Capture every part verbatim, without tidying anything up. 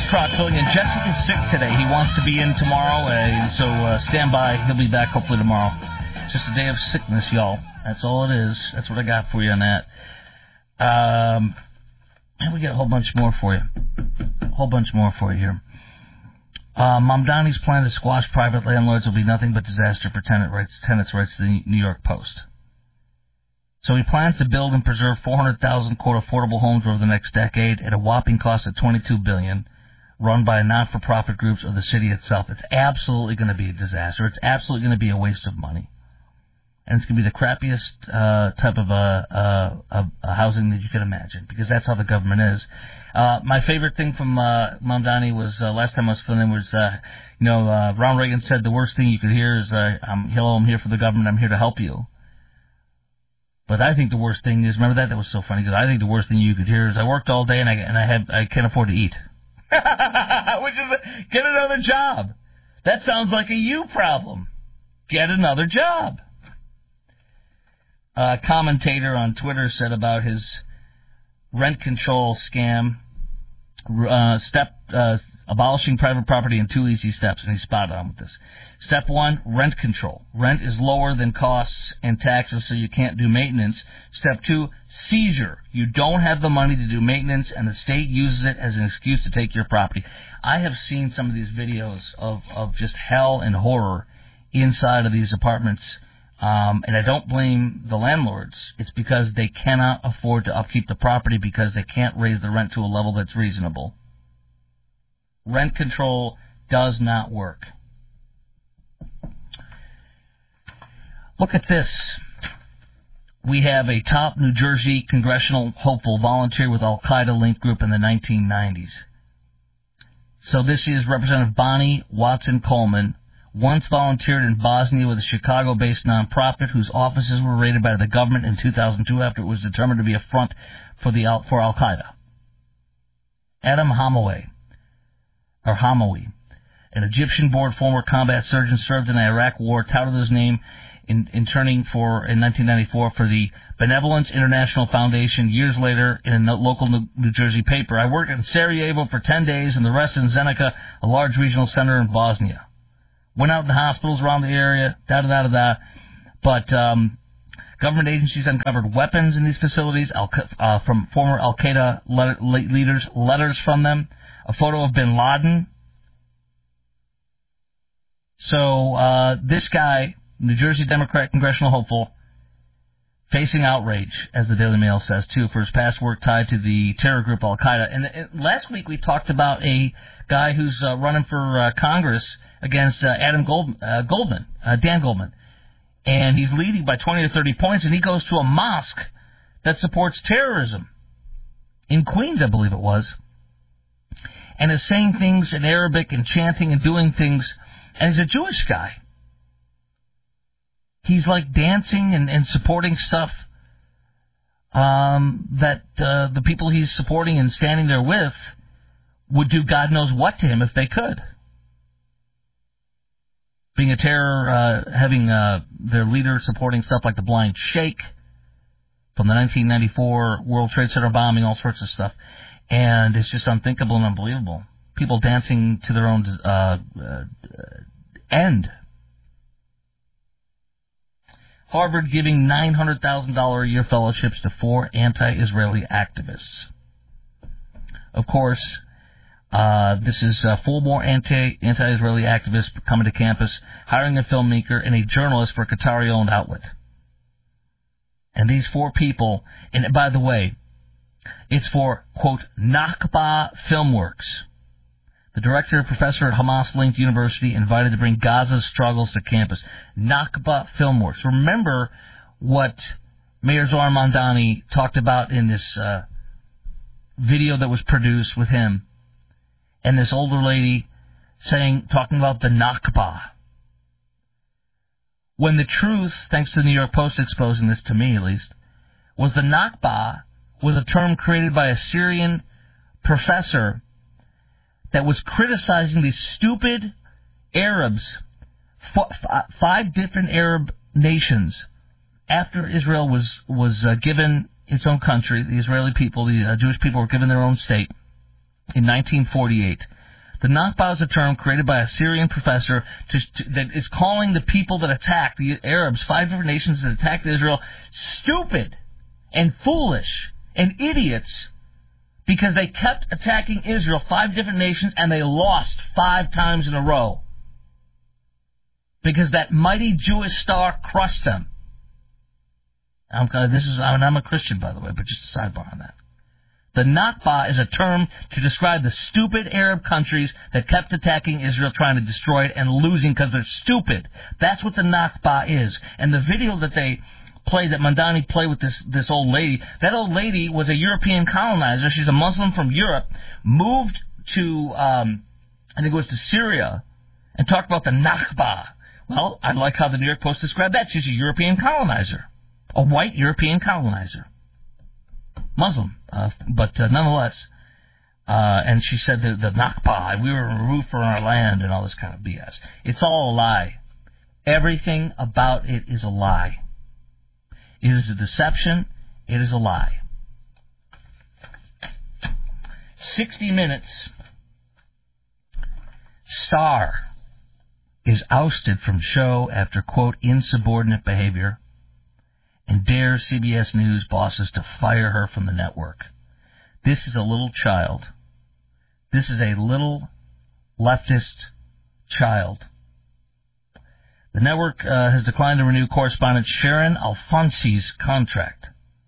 Croc filling in. Jesse is sick today. He wants to be in tomorrow, uh, so uh, stand by. He'll be back hopefully tomorrow. Just a day of sickness, y'all. That's all it is. That's what I got for you on that. Um, and we got a whole bunch more for you. A whole bunch more for you here. Uh, Mamdani's plan to squash private landlords will be nothing but disaster for tenant rights, tenants' rights to the New York Post. So he plans to build and preserve four hundred thousand quote affordable homes over the next decade at a whopping cost of twenty-two billion dollars, run by not-for-profit groups or the city itself. It's absolutely going to be a disaster. It's absolutely going to be a waste of money. And it's going to be the crappiest uh, type of uh, uh, uh, housing that you can imagine, because that's how the government is. Uh, my favorite thing from uh, Mamdani was, uh, last time I was filming, was, uh, you know, uh, Ronald Reagan said the worst thing you could hear is, uh, I'm, hello, I'm here for the government, I'm here to help you. But I think the worst thing is, remember that? That was so funny, because I think the worst thing you could hear is, I worked all day and I, and I, have, I can't afford to eat. Which is, a, get another job. That sounds like a you problem. Get another job. A commentator on Twitter said about his rent control scam, uh, step, uh, abolishing private property in two easy steps, and he's spot on with this. Step one, rent control. Rent is lower than costs and taxes, so you can't do maintenance. Step two, seizure. You don't have the money to do maintenance, and the state uses it as an excuse to take your property. I have seen some of these videos of, of just hell and horror inside of these apartments. Um, and I don't blame the landlords. It's because they cannot afford to upkeep the property because they can't raise the rent to a level that's reasonable. Rent control does not work. Look at this. We have a top New Jersey congressional hopeful volunteer with Al-Qaeda-linked group in the nineteen nineties. So this is Representative Bonnie Watson Coleman, once volunteered in Bosnia with a Chicago-based nonprofit whose offices were raided by the government in two thousand two after it was determined to be a front for the for Al-Qaeda. Adam Hamaway, or Hamawi, an Egyptian-born former combat surgeon, served in the Iraq War, touted his name in, in turning for in nineteen ninety-four for the Benevolence International Foundation. Years later, in a local New Jersey paper, I worked in Sarajevo for ten days and the rest in Zenica, a large regional center in Bosnia. Went out in the hospitals around the area, da-da-da-da-da. But um, government agencies uncovered weapons in these facilities Al- uh, from former Al-Qaeda letter- leaders, letters from them, a photo of bin Laden. So uh, this guy, New Jersey Democrat congressional hopeful, facing outrage, as the Daily Mail says, too, for his past work tied to the terror group Al-Qaeda. And, and last week we talked about a guy who's uh, running for uh, Congress against uh, Adam Gold, uh, Goldman, uh, Dan Goldman. And he's leading by twenty or thirty points, and he goes to a mosque that supports terrorism in Queens, I believe it was, and is saying things in Arabic and chanting and doing things, and he's a Jewish guy. He's like dancing and, and supporting stuff um, that uh, the people he's supporting and standing there with would do God knows what to him if they could. Being a terror, uh, having uh, their leader supporting stuff like the Blind Sheikh from the nineteen ninety-four World Trade Center bombing, all sorts of stuff. And it's just unthinkable and unbelievable. People dancing to their own uh, uh, end. Harvard giving nine hundred thousand dollars a year fellowships to four anti-Israeli activists. Of course, uh, this is uh, four more anti, anti-Israeli activists coming to campus, hiring a filmmaker and a journalist for a Qatari-owned outlet. And these four people, and by the way, it's for, quote, Nakba Filmworks. The director, professor at Hamas-linked university, invited to bring Gaza's struggles to campus. Nakba Filmworks. Remember what Mayor Zohar Mamdani talked about in this uh, video that was produced with him, and this older lady saying, talking about the Nakba. When the truth, thanks to the New York Post exposing this to me at least, was the Nakba was a term created by a Syrian professor that was criticizing these stupid Arabs, f- five different Arab nations, after Israel was was uh, given its own country. The Israeli people, the uh, Jewish people, were given their own state in nineteen forty-eight. The Nakba is a term created by a Syrian professor to, to, that is calling the people that attacked the Arabs, five different nations that attacked Israel, stupid and foolish and idiots because they kept attacking Israel, five different nations, and they lost five times in a row because that mighty Jewish star crushed them. I'm, this is, I'm a Christian, by the way, but just a sidebar on that. The Nakba is a term to describe the stupid Arab countries that kept attacking Israel, trying to destroy it, and losing because they're stupid. That's what the Nakba is. And the video that they played, that Mandani played with this, this old lady, that old lady was a European colonizer. She's a Muslim from Europe, moved to, um, I think it was to Syria, and talked about the Nakba. Well, I like how the New York Post described that. She's a European colonizer, a white European colonizer. Muslim, uh, but uh, nonetheless, uh, and she said that the Nakba, we were removed from our land and all this kind of B S. It's all a lie. Everything about it is a lie. It is a deception. It is a lie. sixty minutes, Star is ousted from show after, quote, insubordinate behavior, and dares C B S News bosses to fire her from the network. This is a little child. This is a little leftist child. The network uh, has declined to renew correspondent Sharon Alfonsi's contract.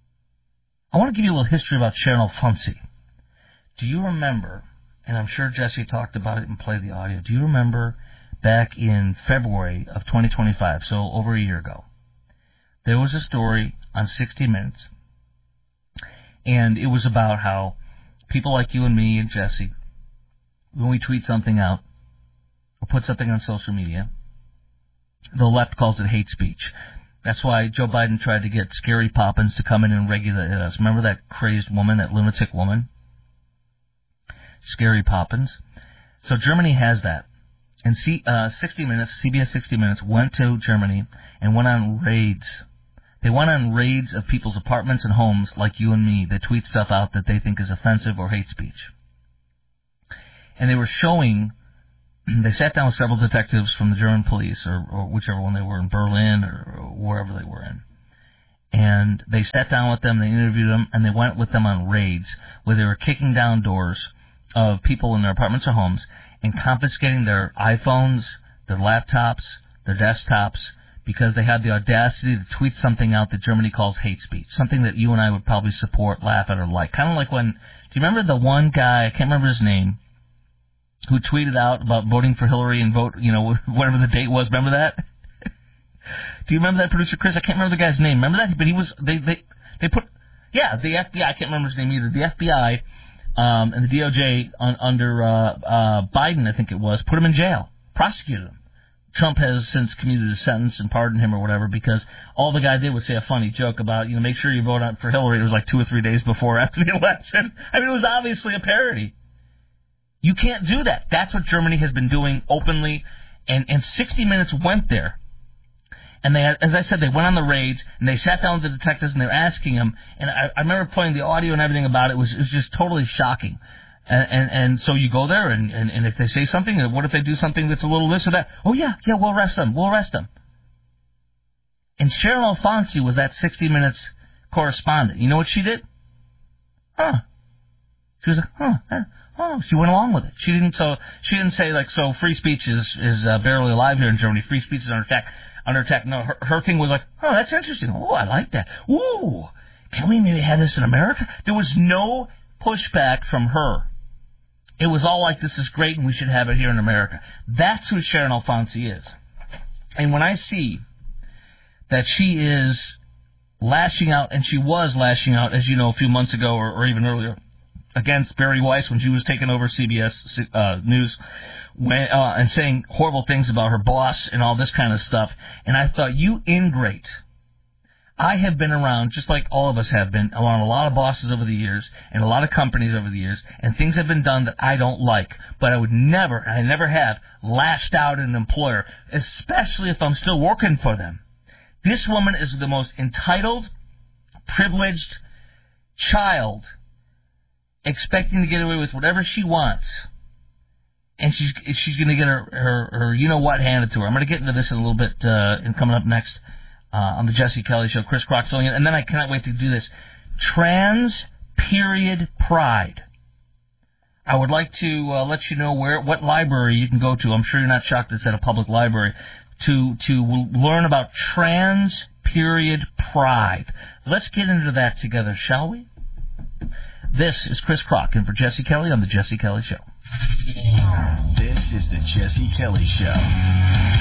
I want to give you a little history about Sharon Alfonsi. Do you remember, and I'm sure Jesse talked about it and played the audio, do you remember back in February of twenty twenty-five, so over a year ago, there was a story on sixty minutes, and it was about how people like you and me and Jesse, when we tweet something out or put something on social media, the left calls it hate speech. That's why Joe Biden tried to get Scary Poppins to come in and regulate us. Remember that crazed woman, that lunatic woman? Scary Poppins. So Germany has that. And C, uh, sixty minutes, C B S sixty minutes, went to Germany and went on raids. They went on raids of people's apartments and homes like you and me that tweet stuff out that they think is offensive or hate speech. And they were showing, they sat down with several detectives from the German police, or, or whichever one they were, in Berlin or, or wherever they were in. And they sat down with them, they interviewed them, and they went with them on raids where they were kicking down doors of people in their apartments or homes and confiscating their iPhones, their laptops, their desktops, because they had the audacity to tweet something out that Germany calls hate speech, something that you and I would probably support, laugh at, or like. Kind of like when, do you remember the one guy, I can't remember his name, who tweeted out about voting for Hillary and vote, you know, whatever the date was. Remember that? Do you remember that, producer Chris? I can't remember the guy's name. Remember that? But he was, they, they, they put, yeah, the F B I, I can't remember his name either. The F B I um, and the D O J on, under uh, uh, Biden, I think it was, put him in jail, prosecuted him. Trump has since commuted a sentence and pardoned him or whatever, because all the guy did was say a funny joke about, you know, make sure you vote out for Hillary. It was like two or three days before or after the election. I mean, it was obviously a parody. You can't do that. That's what Germany has been doing openly, and, and sixty minutes went there. And they, as I said, they went on the raids, and they sat down with the detectives, and they were asking them, and I, I remember playing the audio and everything about it. It was, it was just totally shocking. And, and, and so you go there, and, and, and if they say something, what if they do something that's a little this or that? Oh, yeah, yeah, we'll arrest them. We'll arrest them. And Sharon Alfonsi was that sixty minutes correspondent. You know what she did? Huh. She was like, huh, huh. Oh, she went along with it. She didn't so she didn't say, like, so free speech is, is uh, barely alive here in Germany. Free speech is under attack. Under attack. No, her, her thing was like, oh, that's interesting. Oh, I like that. Ooh, can we maybe have this in America? There was no pushback from her. It was all like, this is great and we should have it here in America. That's who Sharon Alfonsi is. And when I see that she is lashing out, and she was lashing out, as you know, a few months ago or, or even earlier, against Barry Weiss when she was taking over C B S uh, News, when, uh, and saying horrible things about her boss and all this kind of stuff. And I thought, you ingrate. I have been around, just like all of us have been, around a lot of bosses over the years and a lot of companies over the years, and things have been done that I don't like. But I would never, and I never have, lashed out at an employer, especially if I'm still working for them. This woman is the most entitled, privileged child, expecting to get away with whatever she wants. and she's she's going to get her, her, her you-know-what handed to her. I'm going to get into this in a little bit uh, and coming up next uh, on the Jesse Kelly Show. Chris Crock filling in, and then I cannot wait to do this. Trans period pride. I would like to uh, let you know where what library you can go to. I'm sure you're not shocked it's at a public library to to learn about trans period pride. Let's get into that together, shall we? This is Chris Crock, and for Jesse Kelly on the Jesse Kelly Show. This is the Jesse Kelly Show.